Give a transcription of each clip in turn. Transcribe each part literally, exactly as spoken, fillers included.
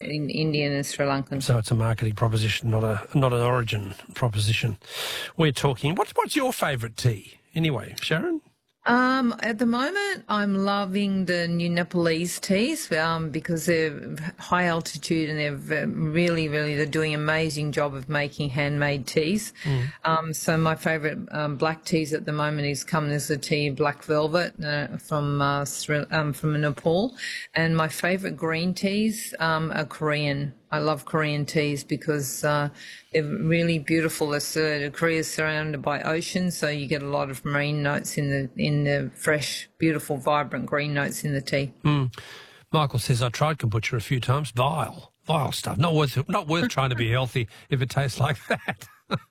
in Indian and Sri Lankan. So it's a marketing proposition, not a not an origin proposition. We're talking. What's what's your favourite tea anyway, Sharon? Um, at the moment, I'm loving the new Nepalese teas um, because they're high altitude and they're really, really, they're doing an amazing job of making handmade teas. Mm. Um, so my favourite um, black teas at the moment is Kamnisa tea, Black Velvet uh, from uh, um, from Nepal, and my favourite green teas um, are Korean. I love Korean teas because uh, they're really beautiful. Uh, Korea is surrounded by oceans, so you get a lot of marine notes in the in the fresh, beautiful, vibrant green notes in the tea. Mm. Michael says, I tried kombucha a few times. Vile, vile stuff. Not worth not worth trying to be healthy if it tastes like that.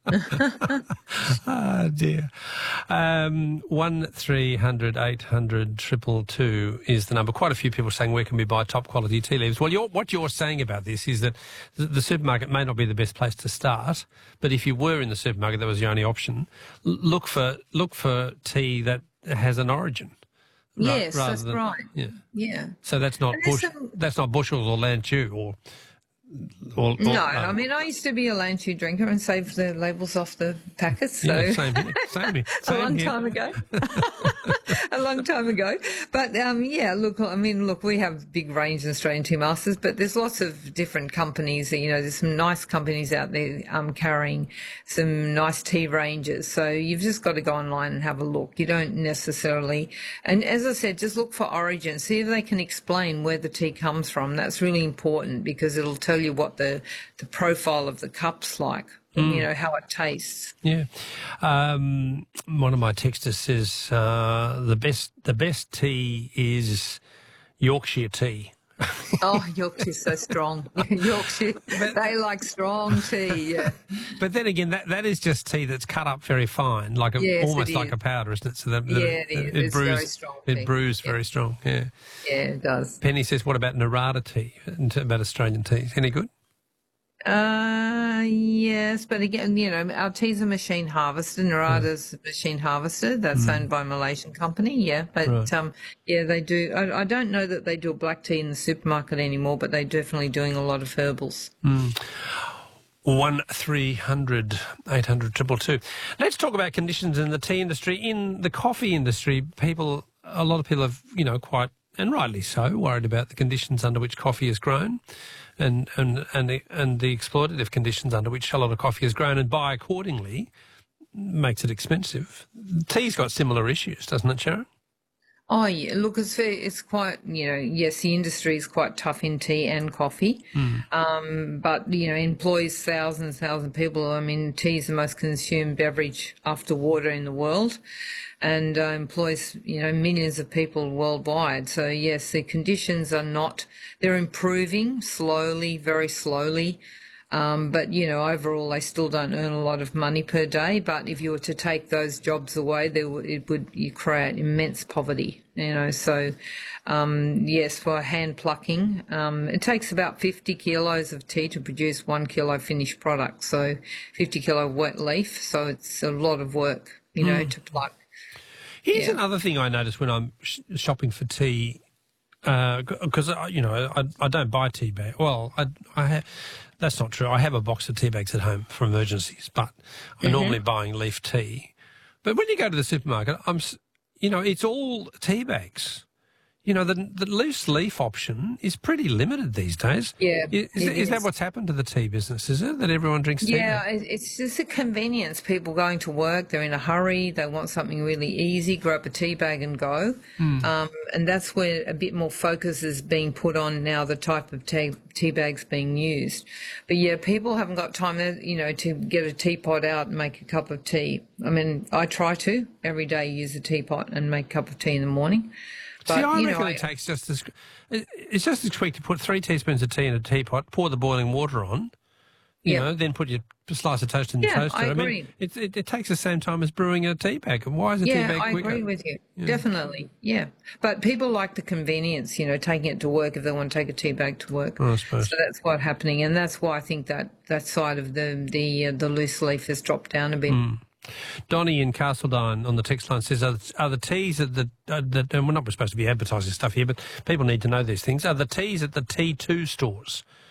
Ah, dear. Um, one three hundred eight hundred triple two is the number. Quite a few people saying, where can we buy top quality tea leaves? Well, you're, what you're saying about this is that the, the supermarket may not be the best place to start, but if you were in the supermarket, that was the only option. L- look for look for tea that has an origin. Yes, ra- that's than, right. Yeah. Yeah. So that's not bush, some... that's not bushels or Lanchu or. Or, or, no, um, I mean, I used to be a Lanchu drinker and save the labels off the packets. So yeah, same here, same here. Same a long here. time ago. a long time ago. But, um, yeah, look, I mean, look, we have big range in Australian Tea Masters, but there's lots of different companies. You know, there's some nice companies out there um, carrying some nice tea ranges. So you've just got to go online and have a look. You don't necessarily, and as I said, just look for origin. See if they can explain where the tea comes from. That's really important because it'll tell you what the, the profile of the cup's like, mm. you know, how it tastes. Yeah. Um, one of my texters says uh, the best the best tea is Yorkshire tea. Oh, Yorkshire's so strong. Yorkshire, but, they like strong tea, yeah. But then again, that, that is just tea that's cut up very fine, like a, yes, almost like a powder, isn't it? So that, yeah, it, it is. It, it's brews, very strong tea. It brews yeah. very strong, yeah. Yeah, it does. Penny says, what about Narada tea, about Australian teas? Any good? Uh, yes, but again, you know, our teas are machine harvested. Narada's yeah. machine harvested. That's mm. owned by a Malaysian company, yeah. But, right. um, yeah, they do. I, I don't know that they do a black tea in the supermarket anymore, but they're definitely doing a lot of herbals. Mm. One three hundred eight hundred triple two. Let's talk about conditions in the tea industry. In the coffee industry, people, a lot of people have, you know, quite, and rightly so, worried about the conditions under which coffee is grown. And and and the, and the exploitative conditions under which a lot of coffee is grown, and buy accordingly makes it expensive. Tea's got similar issues, doesn't it, Sharon? Oh, yeah. Look, it's very, it's quite, you know, yes, the industry is quite tough in tea and coffee, mm. um, but, you know, employs thousands, thousands of people. I mean, tea is the most consumed beverage after water in the world, and uh, employs, you know, millions of people worldwide. So, yes, the conditions are not, they're improving slowly, very slowly. Um, but, you know, overall they still don't earn a lot of money per day. But if you were to take those jobs away, there w- it would you create immense poverty, you know. So, um, yes, for hand plucking, um, it takes about fifty kilos of tea to produce one kilo finished product. So fifty kilo wet leaf. So it's a lot of work, you know, mm. to pluck. Here's yeah. another thing I notice when I'm sh- shopping for tea, because, uh, you know, I, I don't buy tea bags. Well, I, I have... That's not true. I have a box of tea bags at home for emergencies, but I'm mm-hmm. normally buying leaf tea. But when you go to the supermarket, I'm, you know, it's all tea bags. You know, the the loose leaf option is pretty limited these days. Yeah, is, is, is that what's happened to the tea business? Is it that everyone drinks tea? Yeah, bags? It's just a convenience. People going to work, they're in a hurry, they want something really easy, grab a tea bag and go. Mm. Um, and that's where a bit more focus is being put on now, the type of tea, tea bags being used. But yeah, people haven't got time, you know, to get a teapot out and make a cup of tea. I mean, I try to every day use a teapot and make a cup of tea in the morning. But, See, I you reckon know, it takes just as it's just as quick to put three teaspoons of tea in a teapot, pour the boiling water on, you yeah. know, then put your slice of toast in the yeah, toaster. I agree. I mean, it, it, it takes the same time as brewing a tea bag. And why is a yeah, tea bag I quicker? agree with you. Yeah. Definitely, yeah. But people like the convenience, you know, taking it to work if they want to take a tea bag to work. Oh, I suppose. So that's what's happening, and that's why I think that that side of the the uh, the loose leaf has dropped down a bit. Mm. Donnie in Castledine on the text line says, are, are the teas at the, uh, the, and we're not supposed to be advertising stuff here, but people need to know these things, are the teas at the T two stores